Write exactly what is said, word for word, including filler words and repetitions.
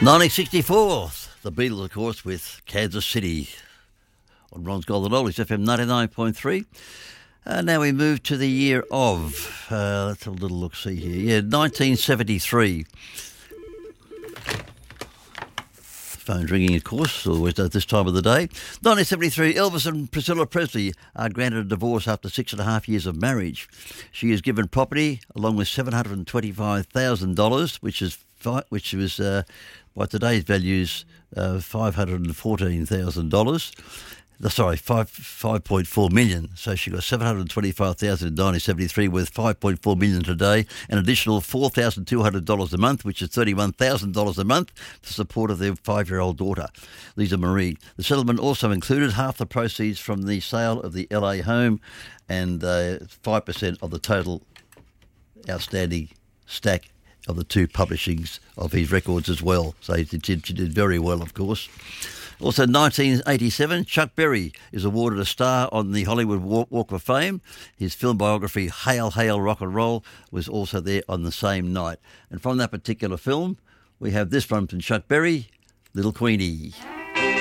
nineteen sixty-four, the Beatles, of course, with Kansas City on Ron's Golden Oldies, F M ninety-nine point three. Uh, now we move to the year of, uh, let's have a little look-see here, yeah, nineteen seventy-three. Phone's ringing, of course, always does this time of the day. nineteen seventy-three, Elvis and Priscilla Presley are granted a divorce after six and a half years of marriage. She is given property along with seven hundred twenty-five thousand dollars, which is fi- which was, uh, by today's values, uh, five hundred fourteen thousand dollars. Sorry, five five point four million. So she got seven hundred twenty-five thousand in nineteen seventy-three, with five point four million today. An additional four thousand two hundred dollars a month, which is thirty-one thousand dollars a month, for support of their five-year-old daughter, Lisa Marie. The settlement also included half the proceeds from the sale of the L A home, and uh, five percent of the total outstanding stack of the two publishings of his records as well. So she did, she did very well, of course. Also, nineteen eighty-seven, Chuck Berry is awarded a star on the Hollywood Walk, Walk of Fame. His film biography, Hail, Hail, Rock and Roll, was also there on the same night. And from that particular film, we have this one from Chuck Berry, Little Queenie.